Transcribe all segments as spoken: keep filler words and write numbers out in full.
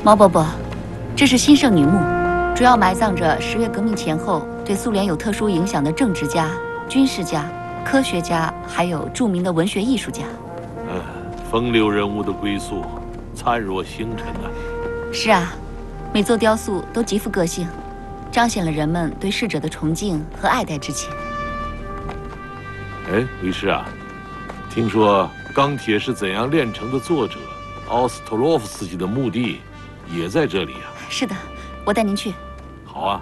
毛伯伯，这是新圣女墓，主要埋葬着十月革命前后对苏联有特殊影响的政治家、军事家、科学家，还有著名的文学艺术家。 嗯，风流人物的归宿，灿若星辰呐。 是啊，每座雕塑都极富个性，彰显了人们对逝者的崇敬和爱戴之情。 哎，为师啊，听说《钢铁是怎样炼成的》作者奥斯特洛夫斯基的墓地也在这里啊。 是的，我带您去。 好啊。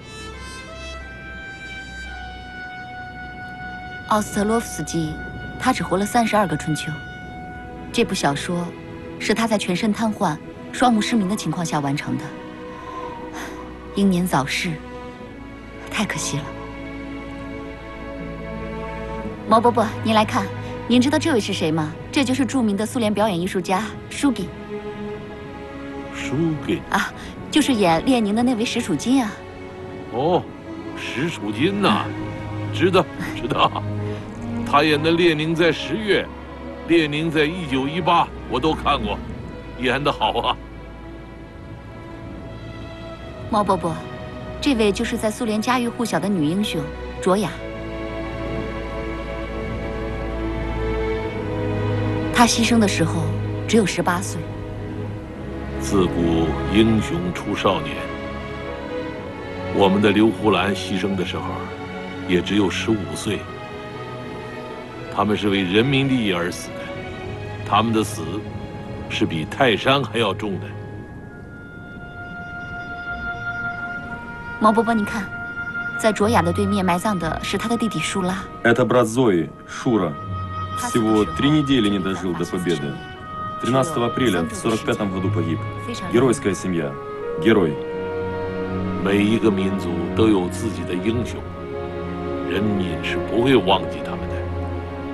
奥斯特洛夫斯基，他只活了三十二个春秋。这部小说是他在全身瘫痪、双目失明的情况下完成的，英年早逝，太可惜了。毛伯伯，您来看，您知道这位是谁吗？这就是著名的苏联表演艺术家舒金。 舒金啊，就是演列宁的那位石楚金啊。 哦，石楚金呐、啊，知道知道，他演的列宁在十月，列宁在一九一八，我都看过，演得好啊。 毛伯伯，这位就是在苏联家喻户晓的女英雄卓雅。她牺牲的时候只有十八岁。 自古英雄出少年，我们的刘胡兰牺牲的时候也只有十五岁。他们是为人民利益而死的，他们的死是比泰山还要重的。 毛伯伯，您看，在卓雅的对面埋葬的是他的弟弟舒拉。 Это брат Зои, Шура. Всего три недели не дожил до победы. тринадцатого апреля в сорок пятом году погиб. Геройская семья. Герой. 每一个民族都有自己的英雄，人民是不会忘记他们。